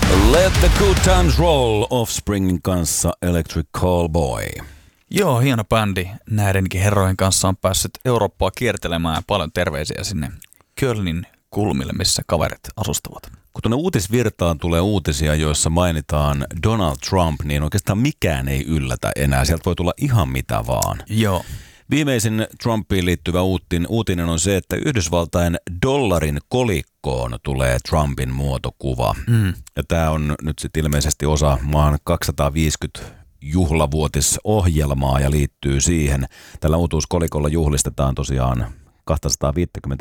Let the good times roll, Offspringin kanssa Electric Callboy. Joo, hieno bändi. Näidenkin herrojen kanssa on päässyt Eurooppaa kiertelemään ja paljon terveisiä sinne Kölnin kulmille, missä kaverit asustavat. Kun tuonne uutisvirtaan tulee uutisia, joissa mainitaan Donald Trump, niin oikeastaan mikään ei yllätä enää. Sieltä voi tulla ihan mitä vaan. Joo. Viimeisin Trumpiin liittyvä uutinen on se, että Yhdysvaltain dollarin kolikkoon tulee Trumpin muotokuva. Ja tämä on nyt sitten ilmeisesti osa maan 250 juhlavuotisohjelmaa ja liittyy siihen. Tällä uutuuskolikolla juhlistetaan tosiaan 250